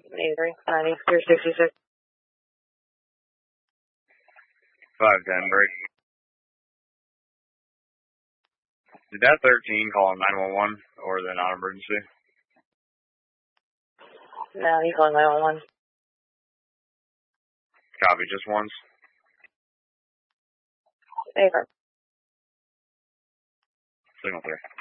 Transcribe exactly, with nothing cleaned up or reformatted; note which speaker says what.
Speaker 1: eighty-three, ninety, three sixty-six.
Speaker 2: five ten, break. Did that thirteen call nine one one or the non-emergency?
Speaker 1: No, he's calling nine one one.
Speaker 2: Copy, just once.
Speaker 1: Affirm.
Speaker 2: Signal three.